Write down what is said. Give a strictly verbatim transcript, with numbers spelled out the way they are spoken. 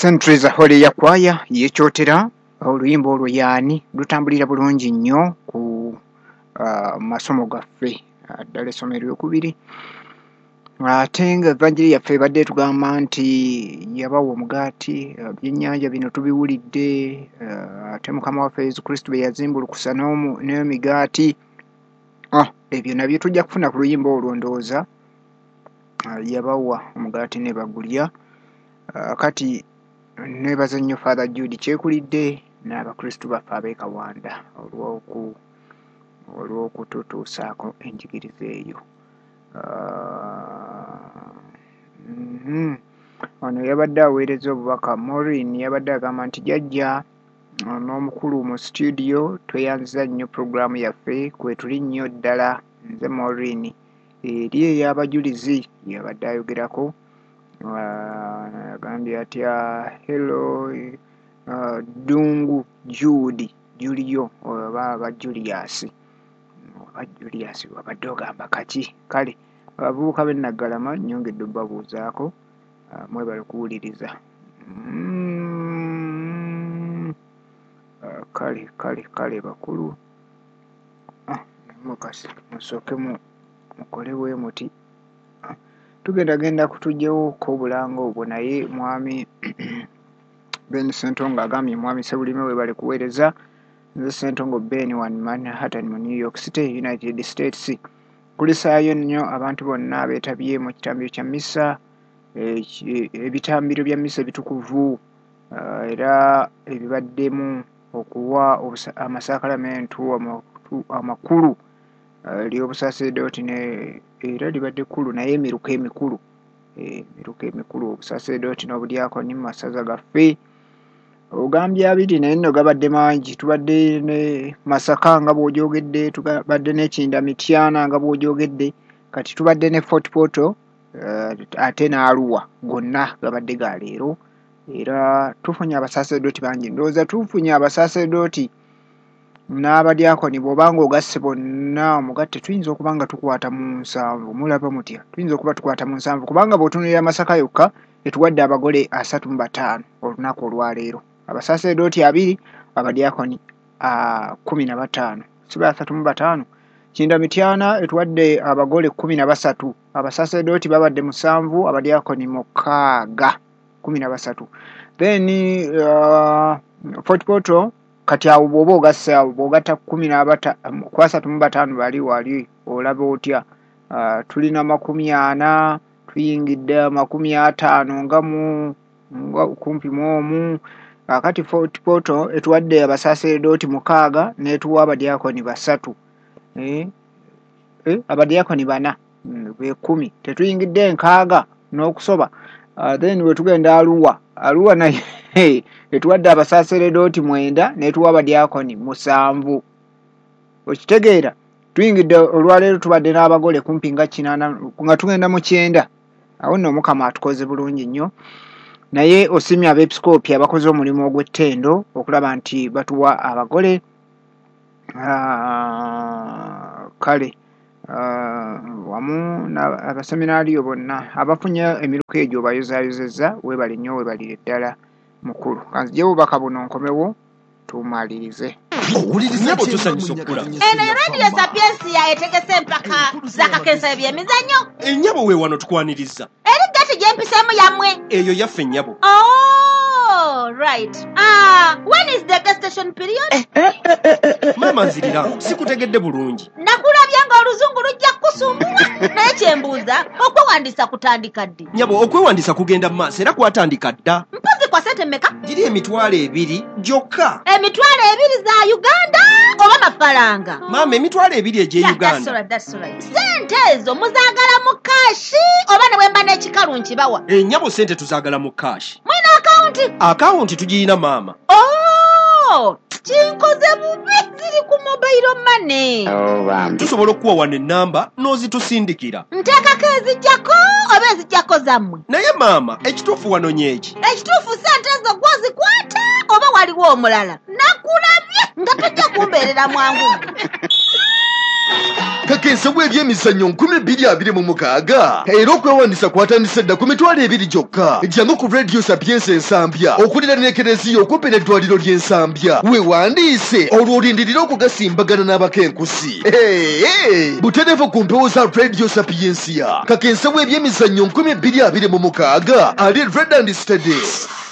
Centuries Holy ya kwaya yekyotera oluyimba olwo yaani lutambulira bulungi nnyo ku uh, masomo gaffe ddala essomo eryokubiri ate nga evangiri yaffe ebadde tugamba nti yabawa omugaati ebyennyanja bino tubiwulidde uh, ate mukama waffe yesu kristo bye yazimbulukusa n'emigaati ah, ebyo nabyo tujja kufuna ku luyimba olwo ndowooza uh, yabawa omugaati ne bagulya uh, kati nebaza nnyo Father Jude kyekulidde n'abakristu baffe ab'e Kawanda olw'oku olw'okututuusaako enjigiriza eyo. Uh, mm-hmm. Ono yabadde aweereza obubaka Maureen yabadde agamba nti jjajja n'omukulu mu studio tweyanziza nnyo puroguraamu yaffe kwe tuli nnyo ddala nze Maureen eri ey'abajulizi yabadde ayogerako agambye atya hello uh, Dungu Jude Julio oba aba Julius oba Julius wabadde ogamba kaki kale abavubuka b'e Naggalama nnyongedde obbabuuzaako uh, mwebale kuwuliriza mm, uh, kale kale kale bakulu ah, mukasi musooke mu mukole bwe muti ah. Tugenda genda kutujjawo ko bulango obwo naye mwami Ben Ssentongo agambye mwami Sebulime webale kuweereza nze Ssentongo Ben one Manhattan mu New York City United States kulisaayo nnyo abantu bonna abeetabye mu kitambiro kya misa ebitambiro bya misa ebitukuvu uh, era ebibaddemu okuwa amasakalamentu amakulu Uh, ly'obusaaseredooti ne era libadde kkulu naye emiruka emikulu emiruka emikulu obusaaseredooti n'obudyakoni mu masaza gaffe ogambye abiri naye nno gabadde mangi tubadde ne Masaka nga bw'ogyogedde tubadde ne Kindamityaana nga bw'ogyogedde kati tubadde ne Fort Portal uh, ate n'Arua gonna gabadde ga leero era tufunye abasaaseredooti bangi ndowooza tufunye abasaaseredooti n'abadyakoni bw'obanga ogasse bonna omugatte tuyinza okuba nga tukwata mu nsanvu mulaba mutya tuyinza okuba tukwata mu nsanvu kubanga bw'otunuulira Masaka yokka etuwadde abagole asatu mu bataano olunaku olwaleero abasaaseredooti abiri abadyakoni uh, kumi na bataano siba asatu mu bataano Kindamityaana etuwadde abagole kumi na basatu abasaaseredooti babadde musanvu abadyakoni mukaaga kumi na basatu then uh, Fort Portal kati awo bw'oba ogasse awo bw'ogatta kumi n'abata ku asatu mu bataano bali wali olaba otya uh, tulina makumi ana tuyingidde makumi ataano nga mu nga kumpi mu omu uh, kati Fort Portal etuwadde abasaaseredooti mukaaga n'etuwa abadyakoni basatu eh, eh, abadyakoni bana be kumi tetuyingidde nkaaga n'okusoba uh, then we tugenda Arua Arua naye etuwadde abasaaseredooti mwenda n'etuwa abadyakoni musanvu okitegeera tuyingidde olwaleero tubadde n'abagole kumpi nga kinaana nga tugenda mu kyenda awo nno Mukama atukoze bulungi nnyo naye osimye abeepisikoopi abakoze omulimu ogw'ettendo okulaba nti batuwa abagole uh, kale uh, wamu abaseminaaliyo bonna abafunye emiruka egyo bayozaayozezza weebali nnyo weebalire ddala mukulu kanzigye bubaka buno nkomewo tumalirize owuliriza tusanyusa okukula eno radio sapiensi yaetegese empaka zakakensa ebyemizannyo ennyabo we wano tukwaniriza eri gati gyempiseemu yammwe eyo yaffe ennyabo oh right ah when is the gestation period eh, eh, eh, eh, eh. Mama nzirira sikutegedde bulungi nakulabya nga oluzungu lujja kusumbula naye kyembuuza okwewandiisa kutandika ddi nyabo okwewandiisa kugenda mu maaso era kwatandika dda mpozi kwa sente mmeka giri emitwalo ebiri gyokka emitwalo ebiri za Uganda oba mafaranga maama emitwalo ebiri egy'e Uganda sente ezo muzaagala mu kaashi oba ne bwemba n'ekikalu nkibawa ennyabo sente tuzaagala mu kaashi mwina akawunti akawunti tugirina maama oh kinkoze bubi ziri ku mobile money oh, um. tusobola okuwa wano ennamba n'ozitusindikira nteekako ezijjako oba ezijjako zammwe naye maama ekituufu wano nyeeki ekituufu sente ezo gwozikwata oba waliwo omulala nakulabye nga tojja kumbeerera mwangu kakensa bw'ebyemizannyo nkumi bbiri abiri mu mukaaga era okwewandisa kwatandise dda ku mitwalo ebiri gyokka. Jjangu ku Radio Sapienza Ensambya okulira n'ekereziya okumpi n'eddwaliro ly'Ensambya weewandiise olwo olindirira okugasimbagana n'abakenkusi. Hey, butereevu ku mpewo za Radio Sapienza kakensa bw'ebyemizannyo nkumi bbiri abiri mu mukaaga ali Red and Steady.